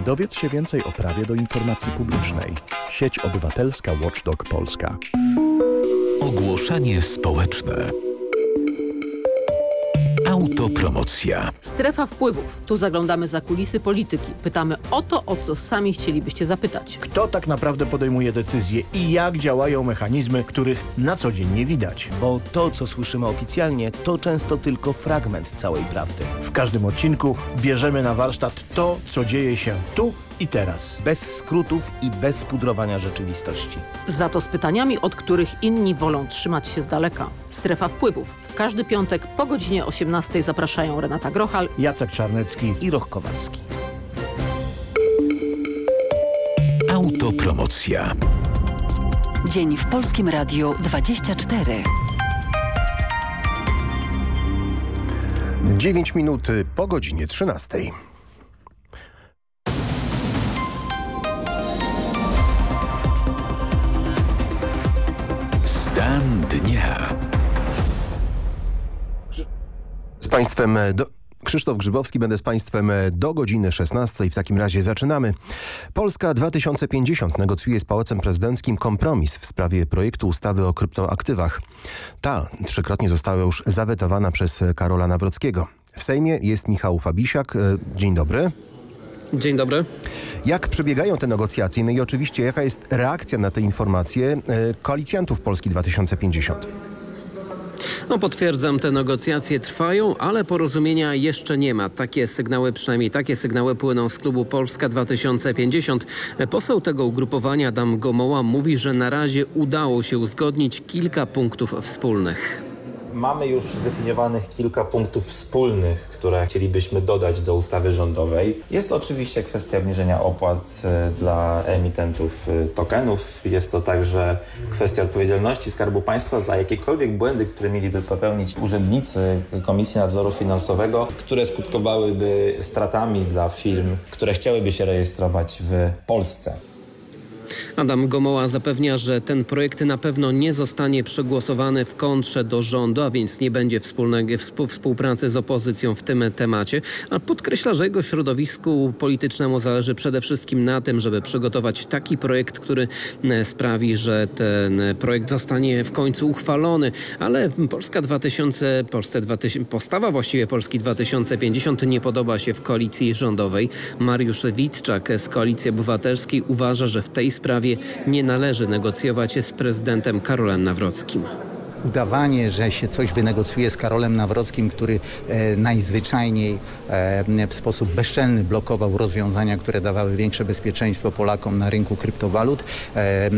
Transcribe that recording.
Dowiedz się więcej o prawie do informacji publicznej. Sieć Obywatelska Watchdog Polska. Ogłoszenie społeczne. Autopromocja. Strefa wpływów. Tu zaglądamy za kulisy polityki. Pytamy o to, o co sami chcielibyście zapytać. Kto tak naprawdę podejmuje decyzje i jak działają mechanizmy, których na co dzień nie widać? Bo to, co słyszymy oficjalnie, to często tylko fragment całej prawdy. W każdym odcinku bierzemy na warsztat to, co dzieje się tu i teraz. Bez skrótów i bez pudrowania rzeczywistości. Za to z pytaniami, od których inni wolą trzymać się z daleka. Strefa wpływów. W każdy piątek po godzinie 18 zapraszają Renata Grochal, Jacek Czarnecki i Roch Kowalski. Autopromocja. Dzień w Polskim Radiu 24. 9 minut po godzinie 13. Stan dnia. Z Państwem Krzysztof Grzybowski, będę z Państwem do godziny 16. W takim razie zaczynamy. Polska 2050 negocjuje z Pałacem Prezydenckim kompromis w sprawie projektu ustawy o kryptoaktywach. Ta trzykrotnie została już zawetowana przez Karola Nawrockiego. W Sejmie jest Michał Fabisiak. Dzień dobry. Dzień dobry. Jak przebiegają te negocjacje? No i oczywiście jaka jest reakcja na te informacje koalicjantów Polski 2050? No, potwierdzam, te negocjacje trwają, ale porozumienia jeszcze nie ma. Przynajmniej takie sygnały płyną z klubu Polska 2050. Poseł tego ugrupowania Adam Gomoła mówi, że na razie udało się uzgodnić kilka punktów wspólnych. Mamy już zdefiniowanych kilka punktów wspólnych, które chcielibyśmy dodać do ustawy rządowej. Jest to oczywiście kwestia obniżenia opłat dla emitentów tokenów. Jest to także kwestia odpowiedzialności Skarbu Państwa za jakiekolwiek błędy, które mieliby popełnić urzędnicy Komisji Nadzoru Finansowego, które skutkowałyby stratami dla firm, które chciałyby się rejestrować w Polsce. Adam Gomoła zapewnia, że ten projekt na pewno nie zostanie przegłosowany w kontrze do rządu, a więc nie będzie współpracy z opozycją w tym temacie. A podkreśla, że jego środowisku politycznemu zależy przede wszystkim na tym, żeby przygotować taki projekt, który sprawi, że ten projekt zostanie w końcu uchwalony. Ale postawa właściwie Polski 2050 nie podoba się w koalicji rządowej. Mariusz Witczak z Koalicji Obywatelskiej uważa, że w tej sprawie nie należy negocjować z prezydentem Karolem Nawrockim. Udawanie, że się coś wynegocjuje z Karolem Nawrockim, który najzwyczajniej w sposób bezczelny blokował rozwiązania, które dawały większe bezpieczeństwo Polakom na rynku kryptowalut,